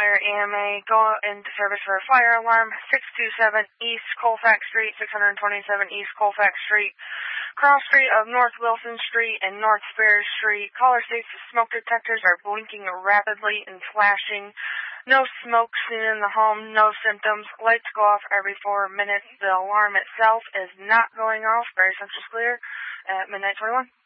Fire EMA, go into service for a fire alarm, 627 East Colfax Street, 627 East Colfax Street, cross street of North Wilson Street and North Spears Street. Caller states the smoke detectors are blinking rapidly and flashing. No smoke seen in the home, no symptoms. Lights go off every 4 minutes. The alarm itself is not going off. Barre Central's clear at midnight 21.